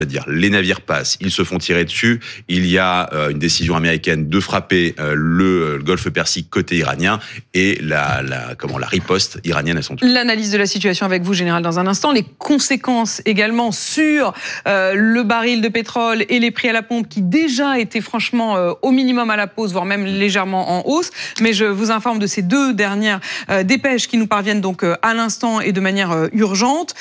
C'est-à-dire, les navires passent, ils se font tirer dessus. Il y a une décision américaine de frapper le golfe Persique côté iranien et la riposte iranienne à son tour. L'analyse de la situation avec vous, général, dans un instant. Les conséquences également sur le baril de pétrole et les prix à la pompe qui déjà étaient franchement au minimum à la pause, voire même légèrement en hausse. Mais je vous informe de ces deux dernières dépêches qui nous parviennent donc à l'instant et de manière urgente.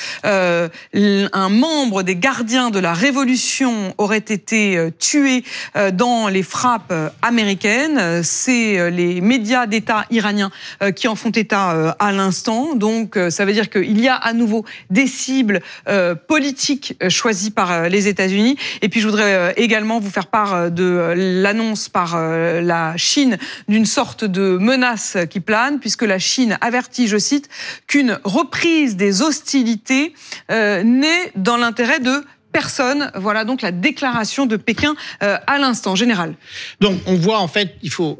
Un membre des gardiens de la Révolution aurait été tué dans les frappes américaines. C'est les médias d'État iraniens qui en font état à l'instant. Donc, ça veut dire qu'il y a à nouveau des cibles politiques choisies par les États-Unis. Et puis, je voudrais également vous faire part de l'annonce par la Chine d'une sorte de menace qui plane, puisque la Chine avertit, je cite, qu'une reprise des hostilités n'est dans l'intérêt de personne. Voilà donc la déclaration de Pékin à l'instant. Général. Donc on voit en fait, il faut,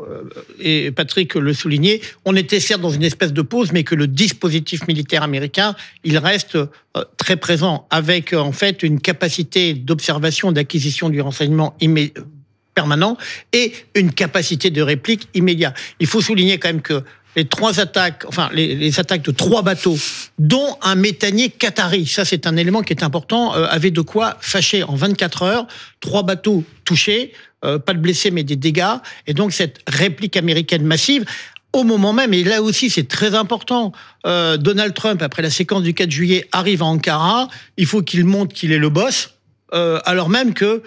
et Patrick le soulignait, on était certes dans une espèce de pause, mais que le dispositif militaire américain, il reste très présent, avec en fait une capacité d'observation, d'acquisition du renseignement permanent et une capacité de réplique immédiate. Il faut souligner quand même que les trois attaques, enfin les attaques de 3 bateaux, dont un méthanier qatari, ça c'est un élément qui est important, avaient de quoi fâcher en 24 heures, 3 bateaux touchés, pas de blessés mais des dégâts, et donc cette réplique américaine massive, au moment même, et là aussi c'est très important, Donald Trump, après la séquence du 4 juillet, arrive à Ankara, il faut qu'il montre qu'il est le boss, alors même que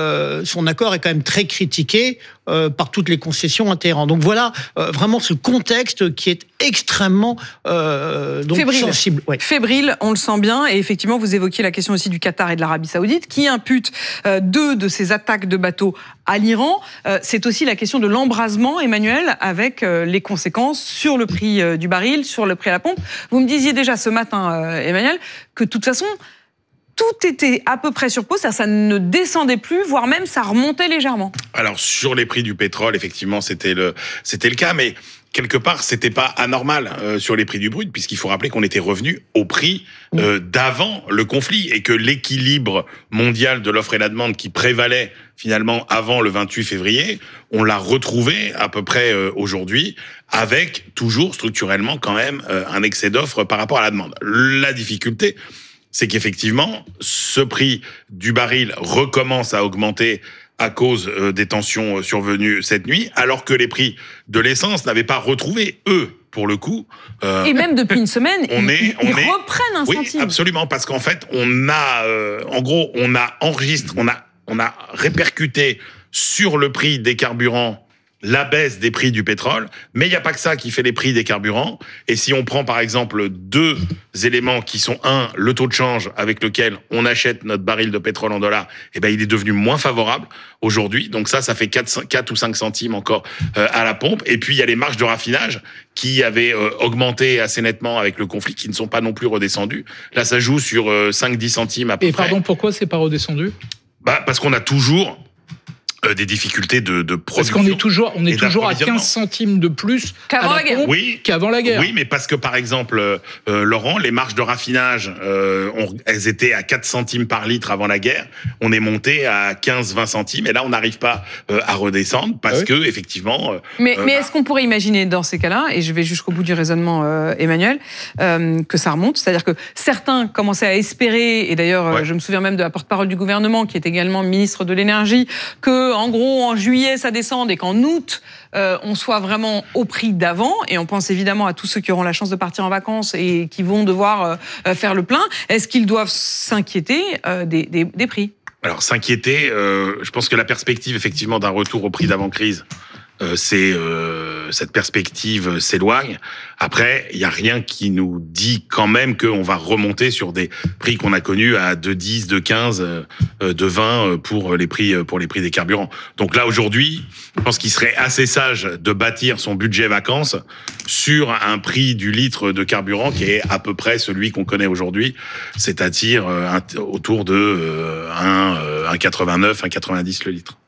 son accord est quand même très critiqué par toutes les concessions à Téhéran. Donc voilà vraiment ce contexte qui est extrêmement fébrile. Sensible. Ouais. Fébrile, on le sent bien. Et effectivement, vous évoquiez la question aussi du Qatar et de l'Arabie Saoudite, qui imputent 2 de ces attaques de bateaux à l'Iran. C'est aussi la question de l'embrasement, Emmanuel, avec les conséquences sur le prix du baril, sur le prix à la pompe. Vous me disiez déjà ce matin, Emmanuel, que de toute façon, tout était à peu près sur pause, ça ne descendait plus, voire même ça remontait légèrement. Alors sur les prix du pétrole, effectivement, c'était le cas, mais quelque part, c'était pas anormal sur les prix du brut, puisqu'il faut rappeler qu'on était revenu au prix d'avant le conflit et que l'équilibre mondial de l'offre et la demande qui prévalait finalement avant le 28 février, on l'a retrouvé à peu près aujourd'hui, avec toujours structurellement quand même un excès d'offre par rapport à la demande. La difficulté, c'est qu'effectivement, ce prix du baril recommence à augmenter à cause des tensions survenues cette nuit, alors que les prix de l'essence n'avaient pas retrouvé, eux, pour le coup. Et même depuis une semaine, ils reprennent un centime. Oui, absolument, parce qu'en fait, on a répercuté sur le prix des carburants la baisse des prix du pétrole, mais il n'y a pas que ça qui fait les prix des carburants. Et si on prend par exemple 2 éléments qui sont le taux de change avec lequel on achète notre baril de pétrole en dollars, eh ben il est devenu moins favorable aujourd'hui. Donc ça fait 4 ou 5 centimes encore à la pompe. Et puis il y a les marges de raffinage qui avaient augmenté assez nettement avec le conflit, qui ne sont pas non plus redescendues. Là, ça joue sur 5-10 centimes à peu près. Et pardon, pourquoi c'est pas redescendu ? Parce qu'on a toujours des difficultés de production. Parce qu'on est toujours à 15 centimes de plus qu'avant la guerre. Oui, qu'avant la guerre. Oui, mais parce que par exemple, Laurent, les marges de raffinage, elles étaient à 4 centimes par litre avant la guerre. On est monté à 15-20 centimes et là, on n'arrive pas à redescendre parce que effectivement. Mais est-ce qu'on pourrait imaginer dans ces cas-là, et je vais jusqu'au bout du raisonnement, Emmanuel, que ça remonte, c'est-à-dire que certains commençaient à espérer, et d'ailleurs, je me souviens même de la porte-parole du gouvernement, qui est également ministre de l'énergie, que en gros, en juillet, ça descende et qu'en août, on soit vraiment au prix d'avant. Et on pense évidemment à tous ceux qui auront la chance de partir en vacances et qui vont devoir faire le plein. Est-ce qu'ils doivent s'inquiéter des prix ? Alors, s'inquiéter, je pense que la perspective, effectivement, d'un retour au prix d'avant-crise, cette perspective s'éloigne. Après, il y a rien qui nous dit quand même qu'on va remonter sur des prix qu'on a connus à 2,10, 2,15, 2,20 pour les prix des carburants. Donc là, aujourd'hui, je pense qu'il serait assez sage de bâtir son budget vacances sur un prix du litre de carburant qui est à peu près celui qu'on connaît aujourd'hui, c'est-à-dire autour de 1,89, 1,90 le litre.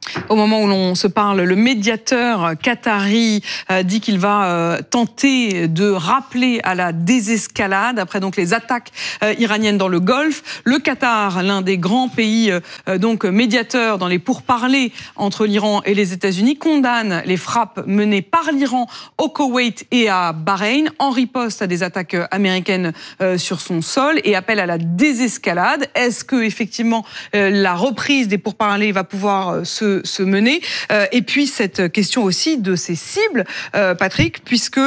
Au moment où l'on se parle, le médiateur qatari dit qu'il va tenter de rappeler à la désescalade après donc les attaques iraniennes dans le Golfe. Le Qatar, l'un des grands pays donc médiateurs dans les pourparlers entre l'Iran et les États-Unis, condamne les frappes menées par l'Iran au Koweït et à Bahreïn en riposte à des attaques américaines sur son sol et appelle à la désescalade. Est-ce que effectivement la reprise des pourparlers va pouvoir se mener. Et puis cette question aussi de ses cibles, Patrick, puisque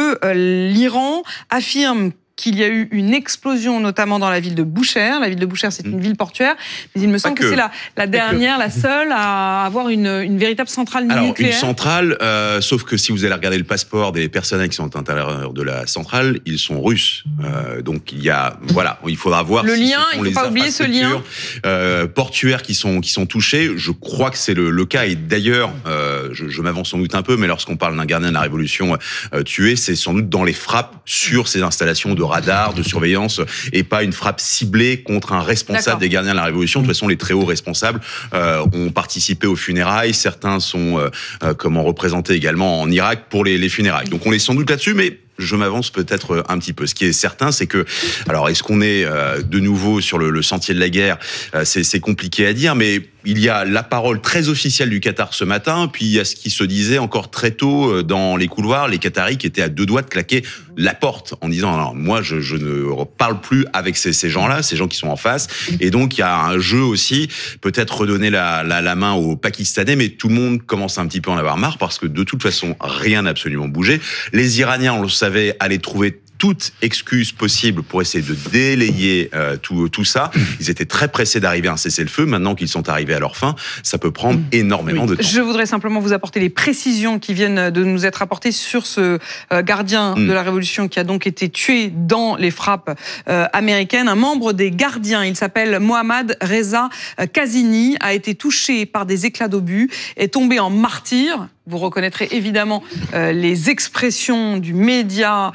l'Iran affirme qu'il y a eu une explosion, notamment dans la ville de Boucher. La ville de Boucher, c'est une ville portuaire, mais il me semble que c'est la dernière, la seule à avoir une véritable centrale nucléaire. Alors, une centrale, sauf que si vous allez regarder le passeport des personnels qui sont à l'intérieur de la centrale, ils sont russes. Donc, il y a, voilà, il faudra voir le si lien, il ne faut pas oublier ce lien. Portuaires qui sont touchés. Je crois que c'est le cas. Et d'ailleurs, je m'avance sans doute un peu, mais lorsqu'on parle d'un gardien de la Révolution tué, c'est sans doute dans les frappes sur ces installations de radar, de surveillance, et pas une frappe ciblée contre un responsable des gardiens de la Révolution. De toute façon, les très hauts responsables ont participé aux funérailles. Certains sont représentés également en Irak pour les funérailles. Donc on est sans doute là-dessus, mais je m'avance peut-être un petit peu. Ce qui est certain, c'est que, alors, est-ce qu'on est de nouveau sur le sentier de la guerre ? C'est compliqué à dire, mais il y a la parole très officielle du Qatar ce matin, puis il y a ce qui se disait encore très tôt dans les couloirs, les Qataris qui étaient à deux doigts de claquer la porte en disant, alors, moi, je ne parle plus avec ces gens-là, ces gens qui sont en face. Et donc, il y a un jeu aussi, peut-être redonner la main aux Pakistanais, mais tout le monde commence un petit peu à en avoir marre parce que de toute façon, rien n'a absolument bougé. Les Iraniens, on le savait, allaient trouver toute excuse possible pour essayer de délayer tout ça. Ils étaient très pressés d'arriver à un cessez-le-feu. Maintenant qu'ils sont arrivés à leur fin, ça peut prendre énormément de temps. Je voudrais simplement vous apporter les précisions qui viennent de nous être apportées sur ce gardien de la Révolution qui a donc été tué dans les frappes américaines. Un membre des gardiens, il s'appelle Mohammad Reza Kazini, a été touché par des éclats d'obus, est tombé en martyr. Vous reconnaîtrez évidemment les expressions du média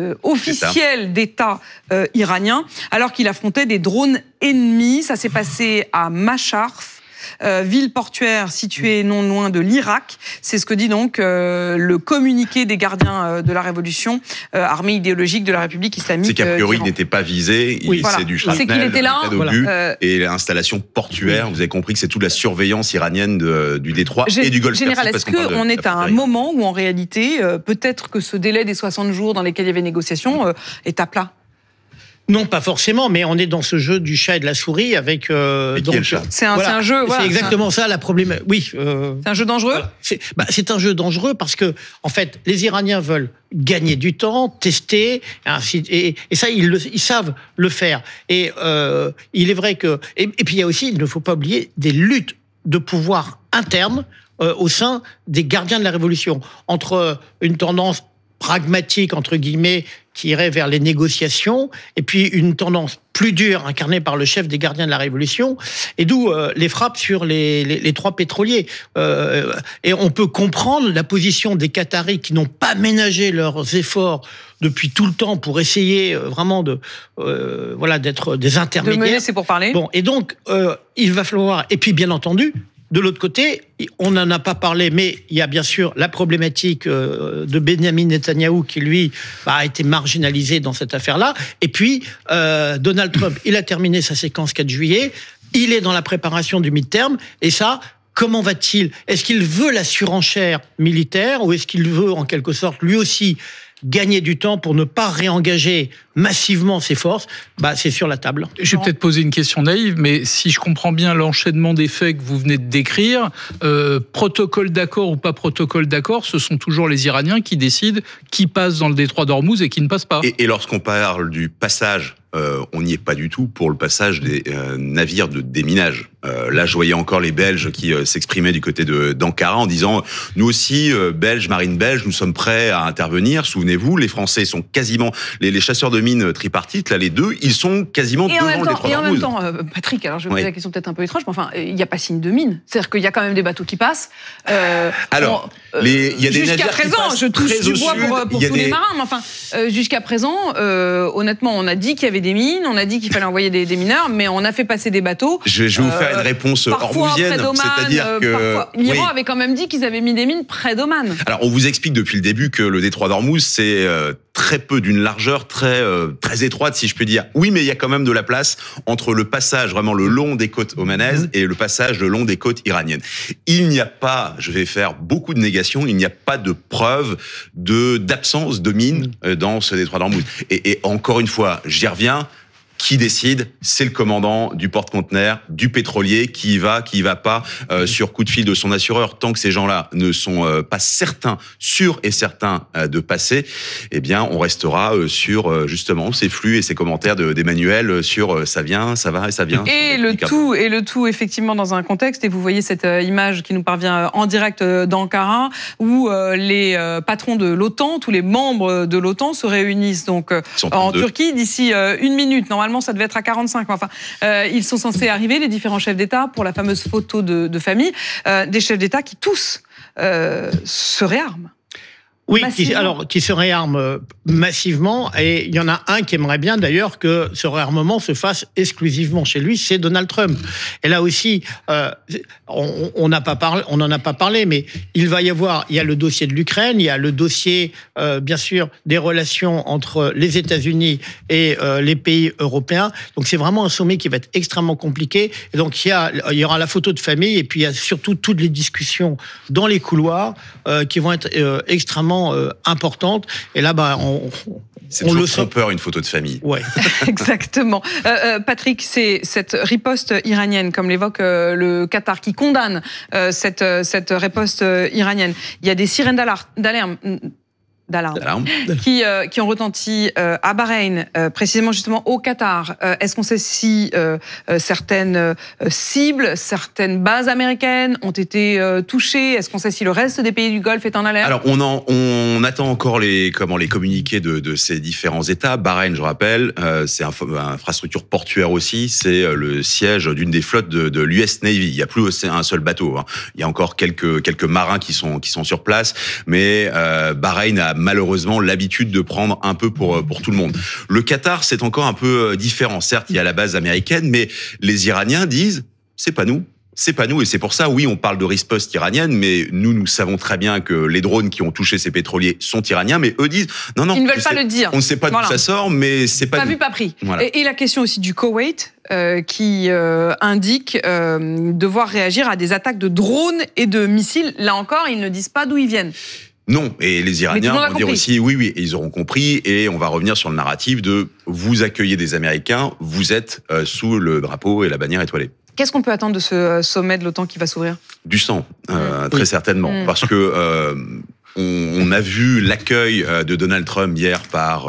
officiel d'État iranien, alors qu'il affrontait des drones ennemis. Ça s'est passé à Masharf, ville portuaire située non loin de l'Irak. C'est ce que dit donc le communiqué des gardiens de la Révolution, armée idéologique de la République islamique. C'est qu'a priori, il n'était pas visé. C'est du shrapnel, c'est qu'il était là. Et l'installation portuaire, vous avez compris que c'est toute la surveillance iranienne du détroit et du Golfe Persique. Général, est-ce qu'on est à un moment où, en réalité, peut-être que ce délai des 60 jours dans lesquels il y avait négociation est à plat ? Non, pas forcément, mais on est dans ce jeu du chat et de la souris avec. C'est un jeu. Voilà, c'est exactement ça la problématique. Oui. C'est un jeu dangereux. Voilà. C'est un jeu dangereux parce que, en fait, les Iraniens veulent gagner du temps, tester, et ça ils savent le faire. Et il est vrai que. Et puis il y a aussi, il ne faut pas oublier, des luttes de pouvoir internes au sein des gardiens de la Révolution, entre une tendance pragmatique, entre guillemets, qui irait vers les négociations, et puis une tendance plus dure incarnée par le chef des gardiens de la Révolution, et d'où les frappes sur les trois pétroliers. Et on peut comprendre la position des Qataris qui n'ont pas ménagé leurs efforts depuis tout le temps pour essayer vraiment d'être des intermédiaires. De mener, c'est pour parler. Bon, et donc, il va falloir... Et puis, bien entendu, de l'autre côté, on n'en a pas parlé, mais il y a bien sûr la problématique de Benjamin Netanyahou qui, lui, a été marginalisé dans cette affaire-là. Et puis, Donald Trump, il a terminé sa séquence 4 juillet, il est dans la préparation du midterm, et ça, comment va-t-il ? Est-ce qu'il veut la surenchère militaire ou est-ce qu'il veut, en quelque sorte, lui aussi, gagner du temps pour ne pas réengager massivement ses forces, c'est sur la table. Je vais peut-être poser une question naïve, mais si je comprends bien l'enchaînement des faits que vous venez de décrire, protocole d'accord ou pas protocole d'accord, ce sont toujours les Iraniens qui décident qui passe dans le détroit d'Ormuz et qui ne passe pas. Et lorsqu'on parle du passage, on n'y est pas du tout pour le passage des navires de déminage. Là, je voyais encore les Belges qui s'exprimaient du côté d'Ankara en disant « Nous aussi, Belges, marine belge, nous sommes prêts à intervenir. Souvenez-vous, les Français sont quasiment... Les chasseurs de de mines tripartites, là, les deux, ils sont quasiment devant le détroit d'Ormuz. Et en même temps, Patrick, alors je vais poser la question peut-être un peu étrange, mais enfin, il n'y a pas signe de mine. C'est-à-dire qu'il y a quand même des bateaux qui passent. Alors, il y a des jusqu'à navires présent, qui je touche passent du très bois au sud, pour tous les marins, mais enfin, jusqu'à présent, honnêtement, on a dit qu'il y avait des mines, on a dit qu'il fallait envoyer des mineurs, mais on a fait passer des bateaux. Je vais vous faire une réponse ormusienne, c'est-à-dire que l'Iran avait quand même dit qu'ils avaient mis des mines près d'Oman. Alors, on vous explique depuis le début que le détroit d'Ormuz, c'est très peu d'une largeur très étroite, si je puis dire. Oui, mais il y a quand même de la place entre le passage vraiment le long des côtes omanaises et le passage le long des côtes iraniennes. Il n'y a pas, je vais faire beaucoup de négations, il n'y a pas de preuve d'absence de mines dans ce détroit d'Ormuz. Et encore une fois, j'y reviens. Qui décide? C'est le commandant du porte-conteneur, du pétrolier, qui y va pas sur coup de fil de son assureur. Tant que ces gens-là ne sont pas sûrs et certains de passer, eh bien, on restera sur justement ces flux et ces commentaires d'Emmanuel sur ça vient, ça va et ça vient. Et le tout effectivement dans un contexte. Et vous voyez cette image qui nous parvient en direct d'Ankara, où les patrons de l'OTAN, tous les membres de l'OTAN se réunissent donc en Turquie d'ici une minute. Normalement, ça devait être à 45. Mais enfin, ils sont censés arriver, les différents chefs d'État, pour la fameuse photo de famille, des chefs d'État qui tous se réarment. Oui, qui se réarment massivement. Et il y en a un qui aimerait bien d'ailleurs que ce réarmement se fasse exclusivement chez lui, c'est Donald Trump. Et là aussi, on n'en a pas parlé, mais il y a le dossier de l'Ukraine, il y a le dossier, bien sûr, des relations entre les États-Unis et les pays européens. Donc c'est vraiment un sommet qui va être extrêmement compliqué. Et donc il y aura la photo de famille et puis il y a surtout toutes les discussions dans les couloirs qui vont être extrêmement importante. Et là, c'est toujours trompeur, une photo de famille. Ouais. Exactement. Patrick, c'est cette riposte iranienne, comme l'évoque le Qatar, qui condamne cette riposte iranienne. Il y a des sirènes d'alarme qui ont retenti à Bahreïn, précisément justement au Qatar. Est-ce qu'on sait si certaines cibles, certaines bases américaines ont été touchées? Est-ce qu'on sait si le reste des pays du Golfe est en alerte? Alors, on attend encore les communiqués de ces différents États. Bahreïn, je rappelle, c'est une infrastructure portuaire aussi. C'est le siège d'une des flottes de l'US Navy. Il n'y a plus un seul bateau. Il y a encore quelques marins qui sont sur place, mais Bahreïn a malheureusement l'habitude de prendre un peu pour tout le monde. Le Qatar, c'est encore un peu différent. Certes, il y a la base américaine, mais les Iraniens disent c'est pas nous. C'est pas nous, et c'est pour ça, oui, on parle de riposte iranienne, mais nous savons très bien que les drones qui ont touché ces pétroliers sont iraniens, mais eux disent non, ils ne veulent pas le dire. On ne sait pas d'où ça sort, mais c'est pas vu, pas pris. Voilà. Et la question aussi du Koweït, qui indique devoir réagir à des attaques de drones et de missiles. Là encore, ils ne disent pas d'où ils viennent. Non, et les Iraniens vont dire aussi oui, et ils auront compris, et on va revenir sur le narratif de vous accueillez des Américains, vous êtes sous le drapeau et la bannière étoilée. Qu'est-ce qu'on peut attendre de ce sommet de l'OTAN qui va s'ouvrir? Du sang, très certainement, parce que on a vu l'accueil de Donald Trump hier par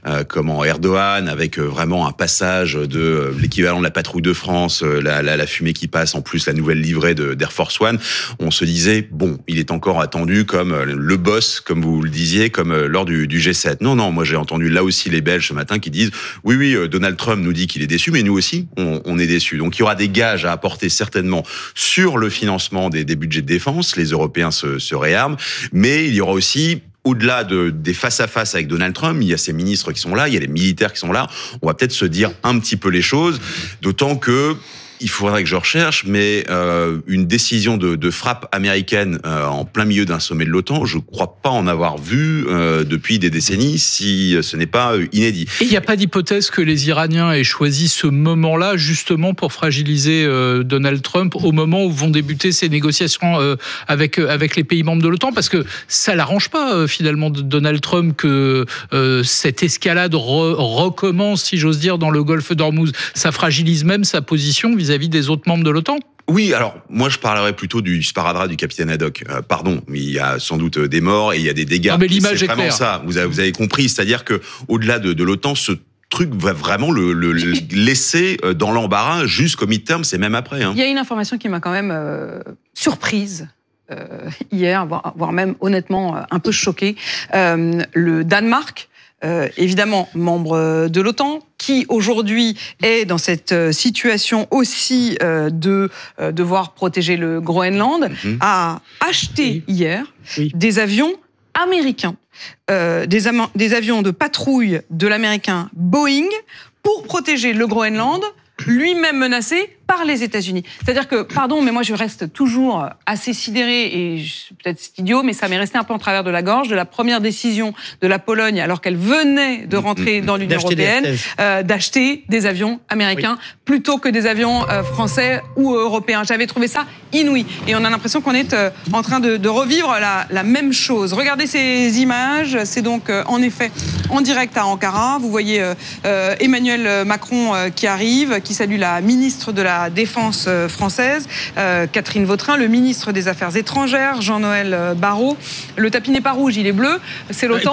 Erdogan, avec vraiment un passage de l'équivalent de la patrouille de France, la fumée qui passe, en plus la nouvelle livrée d'Air Force One. On se disait bon, il est encore attendu comme le boss, comme vous le disiez, comme lors du G7. Non, moi j'ai entendu là aussi les Belges ce matin qui disent oui, Donald Trump nous dit qu'il est déçu, mais nous aussi on est déçus. Donc il y aura des gages à apporter certainement sur le financement des budgets de défense. Les Européens se réarment, mais il y aura aussi, au-delà des face-à-face avec Donald Trump, il y a ces ministres qui sont là, il y a les militaires qui sont là. On va peut-être se dire un petit peu les choses, d'autant que il faudrait que je recherche, mais une décision de frappe américaine en plein milieu d'un sommet de l'OTAN, je ne crois pas en avoir vu depuis des décennies, si ce n'est pas inédit. Et il n'y a pas d'hypothèse que les Iraniens aient choisi ce moment-là justement pour fragiliser Donald Trump au moment où vont débuter ces négociations avec les pays membres de l'OTAN, parce que ça l'arrange pas finalement de Donald Trump que cette escalade recommence, si j'ose dire, dans le golfe d'Ormuz. Ça fragilise même sa position vis-à-vis des autres membres de l'OTAN. Oui, alors moi je parlerais plutôt du sparadrap du capitaine Haddock. Pardon, mais il y a sans doute des morts et il y a des dégâts. Non, mais l'image c'est est vraiment claire. Ça. Vous avez compris, c'est-à-dire que au-delà de l'OTAN, ce truc va vraiment le laisser dans l'embarras jusqu'au mi-terme, c'est même après. Il y a une information qui m'a quand même surprise hier, voire même honnêtement un peu choquée. Le Danemark évidemment membre de l'OTAN, qui aujourd'hui est dans cette situation aussi de devoir protéger le Groenland, a acheté hier des avions américains, des avions de patrouille de l'américain Boeing pour protéger le Groenland, lui-même menacé par les États-Unis. C'est-à-dire que, pardon, mais moi je reste toujours assez sidérée, et peut-être c'est idiot, mais ça m'est resté un peu en travers de la gorge, de la première décision de la Pologne, alors qu'elle venait de rentrer dans l'Union européenne, d'acheter des avions américains plutôt que des avions français ou européens. J'avais trouvé ça inouï. Et on a l'impression qu'on est en train de revivre la même chose. Regardez ces images, c'est donc en effet en direct à Ankara. Vous voyez Emmanuel Macron qui arrive, qui salue la ministre de la Défense française, Catherine Vautrin, le ministre des Affaires étrangères, Jean-Noël Barrot. Le tapis n'est pas rouge, il est bleu, c'est l'OTAN.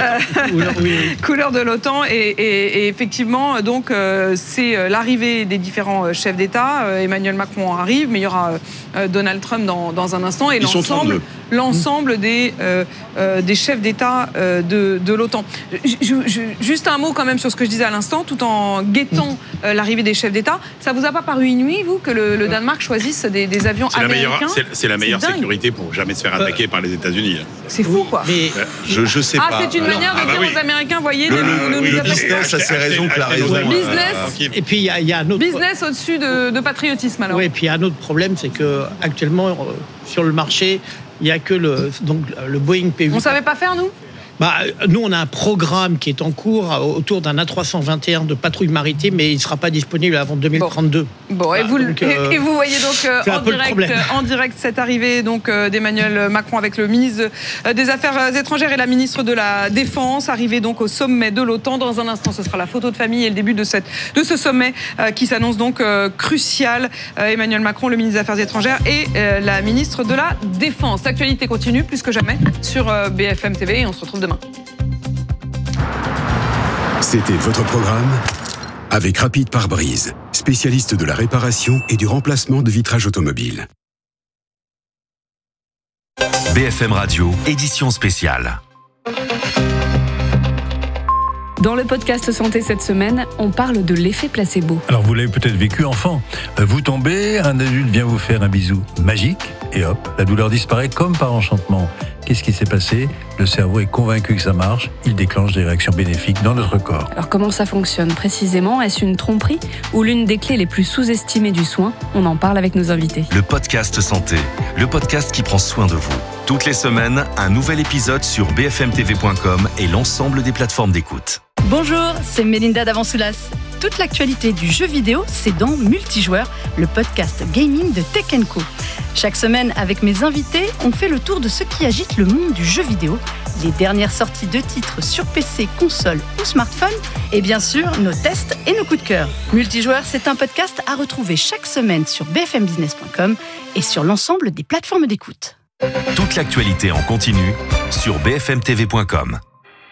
Couleur de l'OTAN. Et effectivement, donc, c'est l'arrivée des différents chefs d'État. Emmanuel Macron arrive, mais il y aura Donald Trump dans un instant, et l'ensemble des chefs d'État de l'OTAN. Juste un mot quand même sur ce que je disais à l'instant, tout en guettant l'arrivée des chefs d'État. Ça vous a pas paru inouï, vous, que le Danemark choisisse des avions américains? C'est la meilleure sécurité pour jamais se faire attaquer par les États-Unis. C'est fou, quoi. Mais je sais pas. C'est une manière de dire aux Américains, voyez, le business a ses raisons que la raison. Business. Et puis il y a un autre business au-dessus de patriotisme, alors. Oui, et puis il y a un autre problème, c'est que actuellement sur le marché, il y a que le Boeing P8. On savait pas faire, nous? Nous, on a un programme qui est en cours autour d'un A321 de patrouille maritime, mais il ne sera pas disponible avant 2032. Bon, et vous voyez donc en direct cette arrivée donc d'Emmanuel Macron avec le ministre des Affaires étrangères et la ministre de la Défense, arrivée donc au sommet de l'OTAN. Dans un instant, ce sera la photo de famille et le début de ce sommet qui s'annonce donc crucial. Emmanuel Macron, le ministre des Affaires étrangères, et la ministre de la Défense. L'actualité continue plus que jamais sur BFM TV, et on se retrouve demain. C'était votre programme avec Rapide Pare-Brise, spécialiste de la réparation et du remplacement de vitrage automobile. BFM Radio, édition spéciale. Dans le podcast Santé cette semaine, on parle de l'effet placebo. Alors vous l'avez peut-être vécu enfant. Vous tombez, un adulte vient vous faire un bisou magique et hop, la douleur disparaît comme par enchantement. Qu'est-ce qui s'est passé ? Le cerveau est convaincu que ça marche, il déclenche des réactions bénéfiques dans notre corps. Alors comment ça fonctionne précisément ? Est-ce une tromperie ou l'une des clés les plus sous-estimées du soin ? On en parle avec nos invités. Le podcast Santé, le podcast qui prend soin de vous. Toutes les semaines, un nouvel épisode sur bfmtv.com et l'ensemble des plateformes d'écoute. Bonjour, c'est Mélinda d'Avansoulas. Toute l'actualité du jeu vidéo, c'est dans Multijoueur, le podcast gaming de Tech & Co. Chaque semaine, avec mes invités, on fait le tour de ce qui agite le monde du jeu vidéo, les dernières sorties de titres sur PC, console ou smartphone, et bien sûr, nos tests et nos coups de cœur. Multijoueur, c'est un podcast à retrouver chaque semaine sur bfmbusiness.com et sur l'ensemble des plateformes d'écoute. Toute l'actualité en continu sur bfmtv.com.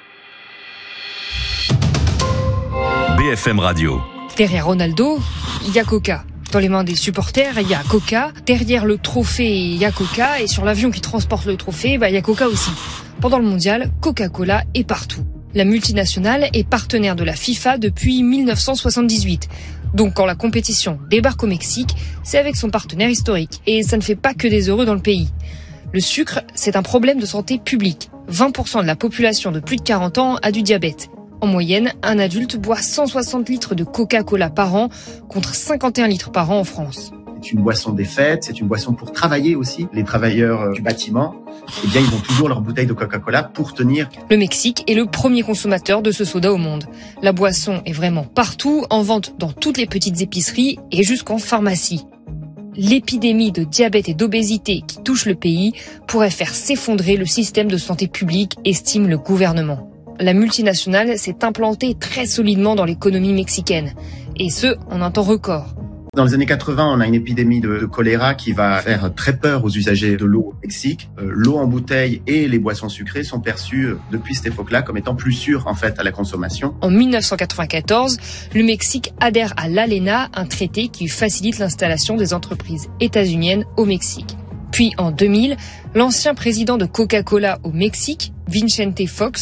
BFM Radio. Derrière Ronaldo, il y a Coca. Dans les mains des supporters, il y a Coca. Derrière le trophée, il y a Coca. Et sur l'avion qui transporte le trophée, il y a Coca aussi. Pendant le mondial, Coca-Cola est partout. La multinationale est partenaire de la FIFA depuis 1978. Donc quand la compétition débarque au Mexique, c'est avec son partenaire historique. Et ça ne fait pas que des heureux dans le pays. Le sucre, c'est un problème de santé publique. 20% de la population de plus de 40 ans a du diabète. En moyenne, un adulte boit 160 litres de Coca-Cola par an, contre 51 litres par an en France. C'est une boisson des fêtes, c'est une boisson pour travailler aussi. Les travailleurs du bâtiment, ils ont toujours leur bouteille de Coca-Cola pour tenir. Le Mexique est le premier consommateur de ce soda au monde. La boisson est vraiment partout, en vente dans toutes les petites épiceries et jusqu'en pharmacie. L'épidémie de diabète et d'obésité qui touche le pays pourrait faire s'effondrer le système de santé publique, estime le gouvernement. La multinationale s'est implantée très solidement dans l'économie mexicaine. Et ce, en un temps record. Dans les années 80, on a une épidémie de choléra qui va faire très peur aux usagers de l'eau au Mexique. L'eau en bouteille et les boissons sucrées sont perçues depuis cette époque-là comme étant plus sûres en fait à la consommation. En 1994, le Mexique adhère à l'ALENA, un traité qui facilite l'installation des entreprises états-uniennes au Mexique. Puis en 2000, l'ancien président de Coca-Cola au Mexique, Vicente Fox,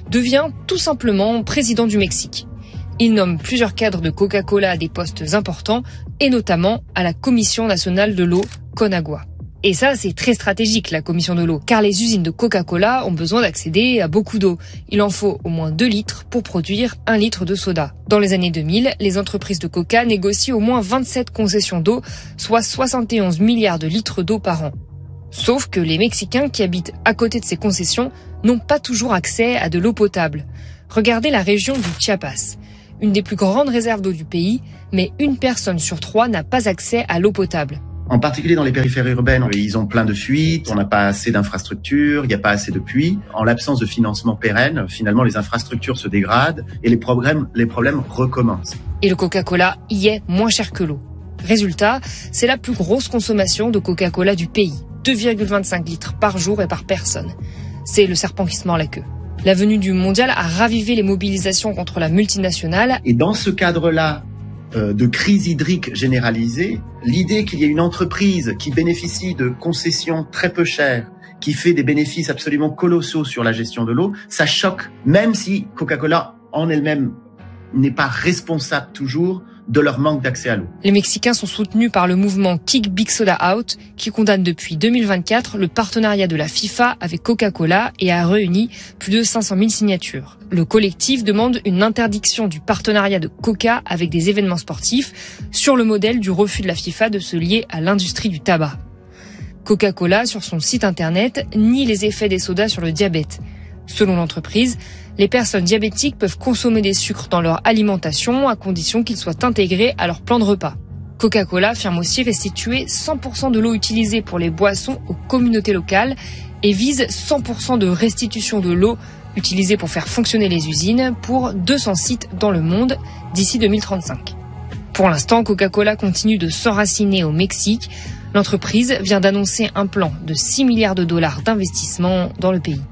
devient tout simplement président du Mexique. Il nomme plusieurs cadres de Coca-Cola à des postes importants, et notamment à la Commission nationale de l'eau, Conagua. Et ça, c'est très stratégique, la Commission de l'eau, car les usines de Coca-Cola ont besoin d'accéder à beaucoup d'eau. Il en faut au moins 2 litres pour produire 1 litre de soda. Dans les années 2000, les entreprises de Coca négocient au moins 27 concessions d'eau, soit 71 milliards de litres d'eau par an. Sauf que les Mexicains qui habitent à côté de ces concessions n'ont pas toujours accès à de l'eau potable. Regardez la région du Chiapas, une des plus grandes réserves d'eau du pays, mais 1 personne sur 3 n'a pas accès à l'eau potable. En particulier dans les périphéries urbaines, ils ont plein de fuites, on n'a pas assez d'infrastructures, il n'y a pas assez de puits. En l'absence de financement pérenne, finalement, les infrastructures se dégradent et les problèmes recommencent. Et le Coca-Cola y est moins cher que l'eau. Résultat, c'est la plus grosse consommation de Coca-Cola du pays. 2,25 litres par jour et par personne. C'est le serpent qui se mord la queue. La venue du mondial a ravivé les mobilisations contre la multinationale. Et dans ce cadre-là, de crise hydrique généralisée, l'idée qu'il y ait une entreprise qui bénéficie de concessions très peu chères, qui fait des bénéfices absolument colossaux sur la gestion de l'eau, ça choque, même si Coca-Cola en elle-même n'est pas responsable toujours de leur manque d'accès à l'eau. Les Mexicains sont soutenus par le mouvement Kick Big Soda Out, qui condamne depuis 2024 le partenariat de la FIFA avec Coca-Cola et a réuni plus de 500 000 signatures. Le collectif demande une interdiction du partenariat de Coca avec des événements sportifs, sur le modèle du refus de la FIFA de se lier à l'industrie du tabac. Coca-Cola, sur son site internet, nie les effets des sodas sur le diabète. Selon l'entreprise, les personnes diabétiques peuvent consommer des sucres dans leur alimentation à condition qu'ils soient intégrés à leur plan de repas. Coca-Cola affirme aussi restituer 100% de l'eau utilisée pour les boissons aux communautés locales et vise 100% de restitution de l'eau utilisée pour faire fonctionner les usines pour 200 sites dans le monde d'ici 2035. Pour l'instant, Coca-Cola continue de s'enraciner au Mexique. L'entreprise vient d'annoncer un plan de 6 milliards de dollars d'investissement dans le pays.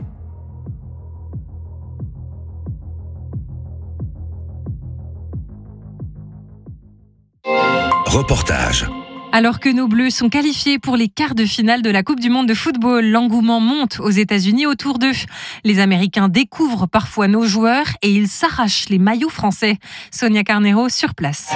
Reportage. Alors que nos Bleus sont qualifiés pour les quarts de finale de la Coupe du Monde de football, l'engouement monte aux États-Unis autour d'eux. Les Américains découvrent parfois nos joueurs et ils s'arrachent les maillots français. Sonia Carneiro sur place.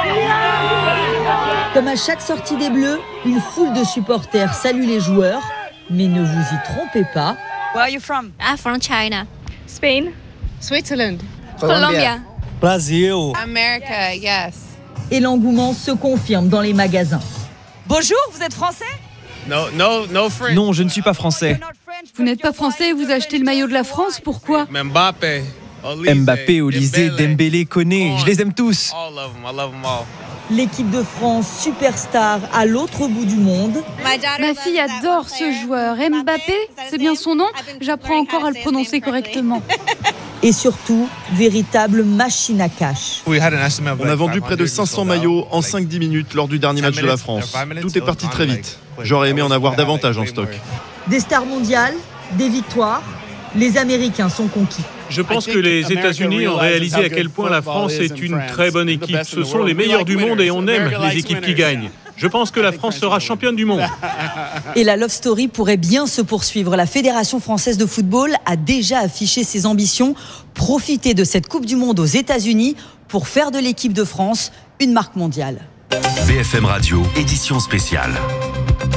Comme à chaque sortie des Bleus, une foule de supporters salue les joueurs. Mais ne vous y trompez pas. Where are you from? I'm from China. Spain. Switzerland. Colombia. Brazil. America, yes. Et l'engouement se confirme dans les magasins. Bonjour, vous êtes français? Non, je ne suis pas français. Vous n'êtes pas français et vous achetez le maillot de la France, pourquoi? Mbappé, Olysée, Dembélé, Koné, je les aime tous. L'équipe de France, superstar à l'autre bout du monde. Ma fille adore ce joueur. Mbappé, c'est bien son nom? J'apprends encore à le prononcer correctement. Et surtout, véritable machine à cash. On a vendu près de 500 maillots en 5-10 minutes lors du dernier match de la France. Tout est parti très vite. J'aurais aimé en avoir davantage en stock. Des stars mondiales, des victoires, les Américains sont conquis. Je pense que les États-Unis ont réalisé à quel point la France est une très bonne équipe. Ce sont les meilleurs du monde et on aime les équipes qui gagnent. Je pense que la France sera championne du monde. Et la love story pourrait bien se poursuivre. La Fédération française de football a déjà affiché ses ambitions. Profiter de cette Coupe du Monde aux États-Unis pour faire de l'équipe de France une marque mondiale. BFM Radio, édition spéciale.